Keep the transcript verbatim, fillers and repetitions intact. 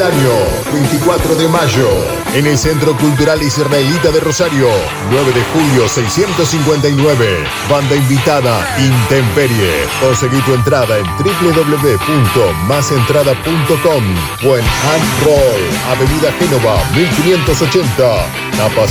del año, veinticuatro de mayo, en el Centro Cultural Israelita de Rosario, nueve de julio seiscientos cincuenta y nueve. Banda invitada Intemperie. Conseguí tu entrada en doble u doble u doble u punto más entrada punto com o en Hand Roll, Avenida Génova mil quinientos ochenta, Tapas